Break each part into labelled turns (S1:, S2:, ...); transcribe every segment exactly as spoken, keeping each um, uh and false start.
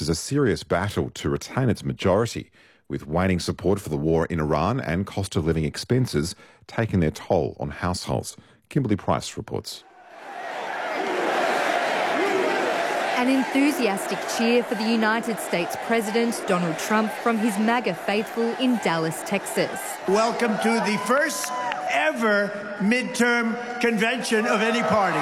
S1: faces a serious battle to retain its majority, with waning support for the war in Iran and cost of living expenses taking their toll on households. Kimberly Price reports.
S2: An enthusiastic cheer for the United States President Donald Trump from his MAGA faithful in Dallas, Texas.
S3: Welcome to the first ever midterm convention of any party.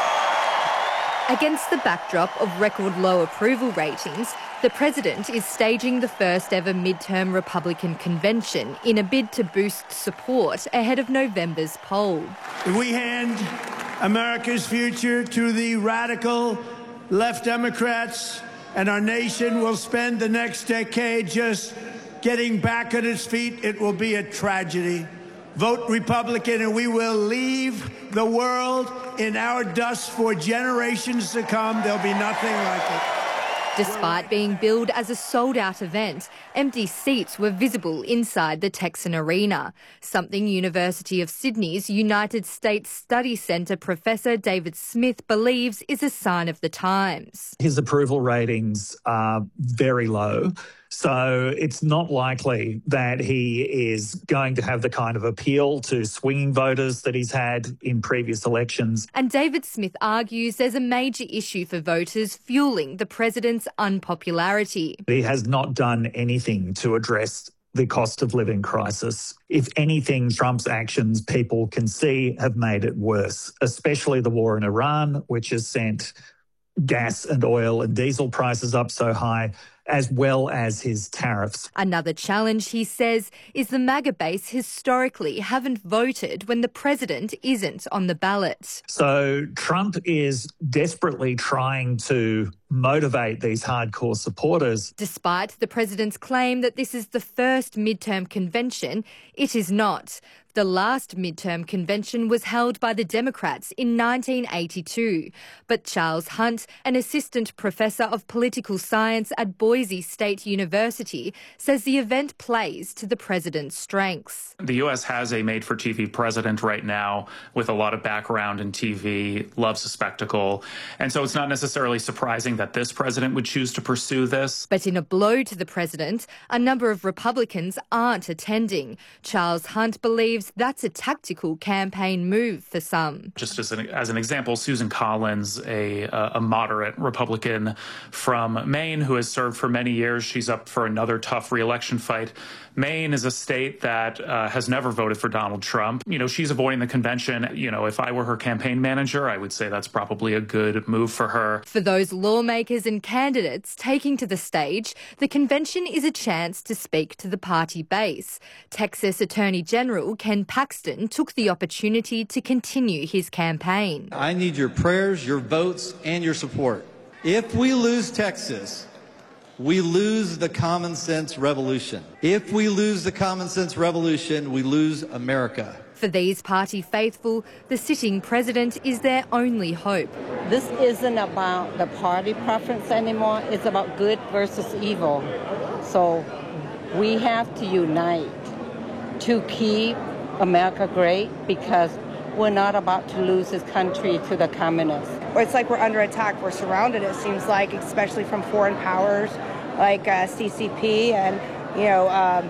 S2: Against the backdrop of record low approval ratings, the president is staging the first ever midterm Republican convention in a bid to boost support ahead of November's poll.
S3: We hand America's future to the radical left Democrats, and our nation will spend the next decade just getting back on its feet. It will be a tragedy. Vote Republican and we will leave the world in our dust for generations to come. There'll be nothing like it.
S2: Despite being billed as a sold-out event, empty seats were visible inside the Texan Arena, something University of Sydney's United States Study Centre Professor David Smith believes is a sign of the times.
S4: His approval ratings are very low, so it's not likely that he is going to have the kind of appeal to swinging voters that he's had in previous elections.
S2: And David Smith argues there's a major issue for voters fueling the president's unpopularity.
S4: He has not done anything to address the cost of living crisis. If anything, Trump's actions, people can see, have made it worse, especially the war in Iran, which has sent gas and oil and diesel prices up so high, as well as his tariffs.
S2: Another challenge, he says, is the MAGA base historically haven't voted when the president isn't on the ballot.
S4: So Trump is desperately trying to motivate these hardcore supporters.
S2: Despite the president's claim that this is the first midterm convention, it is not. The last midterm convention was held by the Democrats in nineteen eighty-two. But Charles Hunt, an assistant professor of political science at Boise State University, says the event plays to the president's strengths.
S5: The U S has a made-for-T V president right now with a lot of background in T V, loves a spectacle. And so it's not necessarily surprising that this president would choose to pursue this.
S2: But in a blow to the president, a number of Republicans aren't attending. Charles Hunt believes that's a tactical campaign move for some.
S5: Just as an, as an example, Susan Collins, a, a moderate Republican from Maine who has served for many years, she's up for another tough re-election fight. Maine is a state that uh, has never voted for Donald Trump. You know, she's avoiding the convention. You know, if I were her campaign manager, I would say that's probably a good move for her.
S2: For those lawmakers and candidates taking to the stage, the convention is a chance to speak to the party base. Texas Attorney General Ken Paxton took the opportunity to continue his campaign.
S6: I need your prayers, your votes, and your support. If we lose Texas, we lose the common sense revolution. If we lose the common sense revolution, we lose America.
S2: For these party faithful, the sitting president is their only hope.
S7: This isn't about the party preference anymore. It's about good versus evil. So we have to unite to keep America great, because we're not about to lose this country to the communists.
S8: It's like we're under attack. We're surrounded, it seems like, especially from foreign powers like uh, C C P and, you know, um,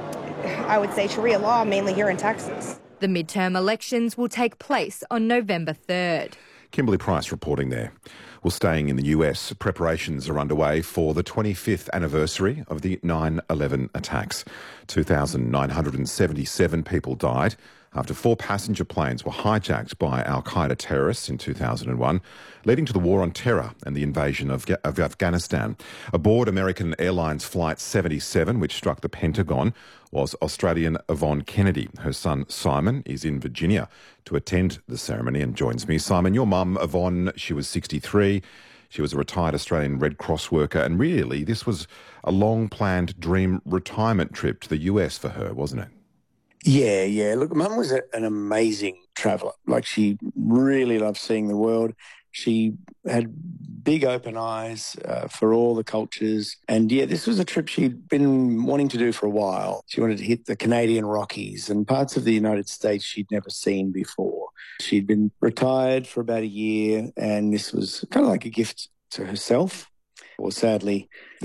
S8: I would say Sharia law, mainly here in Texas.
S2: The midterm elections will take place on November third.
S1: Kimberly Price reporting there. Well, staying in the U S, preparations are underway for the twenty-fifth anniversary of the nine eleven attacks. two thousand nine hundred seventy-seven people died after four passenger planes were hijacked by al-Qaeda terrorists in two thousand one, leading to the war on terror and the invasion of, of Afghanistan. Aboard American Airlines Flight seventy-seven, which struck the Pentagon, was Australian Yvonne Kennedy. Her son Simon is in Virginia to attend the ceremony and joins me. Simon, your mum Yvonne, she was sixty-three. She was a retired Australian Red Cross worker, and really this was a long-planned dream retirement trip to the U S for her, wasn't it?
S9: Yeah, yeah. Look, Mum was a, an amazing traveller. Like, she really loved seeing the world. She had big open eyes uh, for all the cultures. And, yeah, this was a trip she'd been wanting to do for a while. She wanted to hit the Canadian Rockies and parts of the United States she'd never seen before. She'd been retired for about a year, and this was kind of like a gift to herself. Well, sadly,